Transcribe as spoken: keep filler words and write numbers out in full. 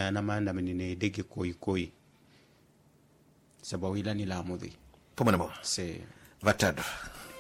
na maana menine dege koi koi sababu ila ni la mudhi pomana mo se vatado